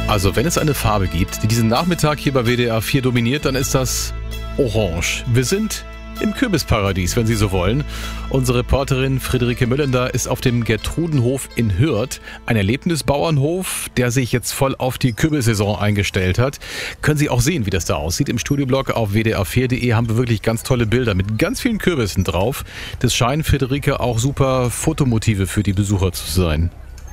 Also wenn es eine Farbe gibt, die diesen Nachmittag hier bei WDR 4 dominiert, dann ist das Orange. Wir sind im Kürbisparadies, wenn Sie so wollen. Unsere Reporterin Friederike Müllender ist auf dem Gertrudenhof in Hürth, ein Erlebnisbauernhof, der sich jetzt voll auf die Kürbissaison eingestellt hat. Können Sie auch sehen, wie das da aussieht. Im Studioblog auf wdr4.de haben wir wirklich ganz tolle Bilder mit ganz vielen Kürbissen drauf. Das scheinen, Friederike, auch super Fotomotive für die Besucher zu sein.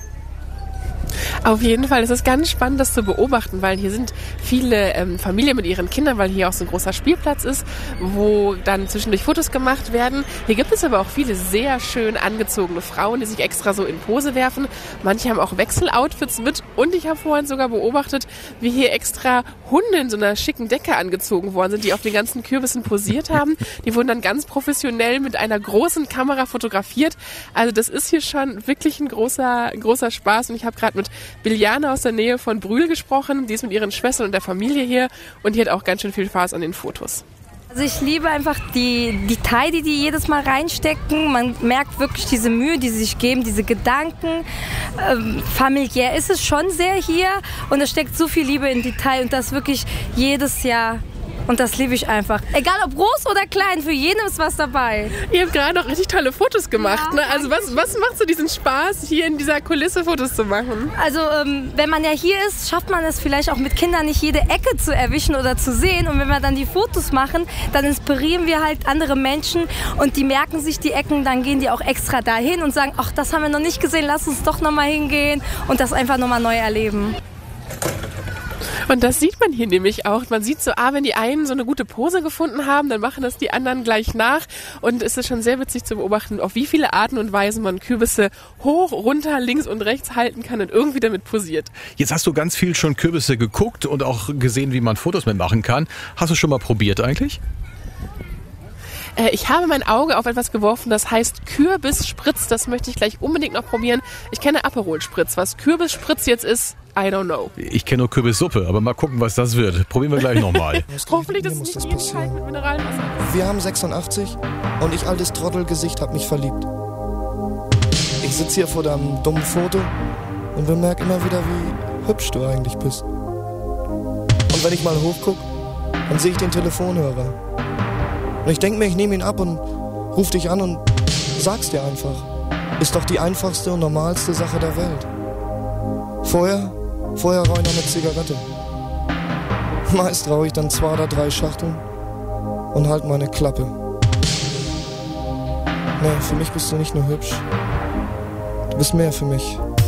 Auf jeden Fall. Es ist ganz spannend, das zu beobachten, weil hier sind viele Familien mit ihren Kindern, weil hier auch so ein großer Spielplatz ist, wo dann zwischendurch Fotos gemacht werden. Hier gibt es aber auch viele sehr schön angezogene Frauen, die sich extra so in Pose werfen. Manche haben auch Wechseloutfits mit und ich habe vorhin sogar beobachtet, wie hier extra Hunde in so einer schicken Decke angezogen worden sind, die auf den ganzen Kürbissen posiert haben. Die wurden dann ganz professionell mit einer großen Kamera fotografiert. Also das ist hier schon wirklich ein großer Spaß und ich habe gerade mit Biljana aus der Nähe von Brühl gesprochen. Die ist mit ihren Schwestern und der Familie hier und die hat auch ganz schön viel Spaß an den Fotos. Also ich liebe einfach die Details, die jedes Mal reinstecken. Man merkt wirklich diese Mühe, die sie sich geben, diese Gedanken. Familiär ist es schon sehr hier und es steckt so viel Liebe in Detail und das wirklich jedes Jahr. Und das liebe ich einfach. Egal ob groß oder klein, für jeden ist was dabei. Ihr habt gerade noch richtig tolle Fotos gemacht. Ja, ne? Also was macht so diesen Spaß, hier in dieser Kulisse Fotos zu machen? Also wenn man ja hier ist, schafft man es vielleicht auch mit Kindern nicht jede Ecke zu erwischen oder zu sehen. Und wenn wir dann die Fotos machen, dann inspirieren wir halt andere Menschen und die merken sich die Ecken, dann gehen die auch extra dahin und sagen, ach, das haben wir noch nicht gesehen, lass uns doch nochmal hingehen und das einfach nochmal neu erleben. Und das sieht man hier nämlich auch. Man sieht so, wenn die einen so eine gute Pose gefunden haben, dann machen das die anderen gleich nach. Und es ist schon sehr witzig zu beobachten, auf wie viele Arten und Weisen man Kürbisse hoch, runter, links und rechts halten kann und irgendwie damit posiert. Jetzt hast du ganz viel schon Kürbisse geguckt und auch gesehen, wie man Fotos mitmachen kann. Hast du schon mal probiert eigentlich? Ich habe mein Auge auf etwas geworfen, das heißt Kürbisspritz. Das möchte ich gleich unbedingt noch probieren. Ich kenne Aperol Spritz. Was Kürbisspritz jetzt ist, I don't know. Ich kenne nur Kürbissuppe, aber mal gucken, was das wird. Probieren wir gleich nochmal. Hoffentlich, dass es nicht jeden Tag mit Mineralwasser ist. Wir haben 86 und ich, altes Trottelgesicht, hab mich verliebt. Ich sitze hier vor deinem dummen Foto und bemerke immer wieder, wie hübsch du eigentlich bist. Und wenn ich mal hochguck, dann sehe ich den Telefonhörer. Und ich denke mir, ich nehme ihn ab und ruf dich an und sag's dir einfach. Ist doch die einfachste und normalste Sache der Welt. Vorher rauche ich noch eine Zigarette. Meist rauche ich dann 2 oder 3 Schachteln und halt meine Klappe. Nee, für mich bist du nicht nur hübsch. Du bist mehr für mich.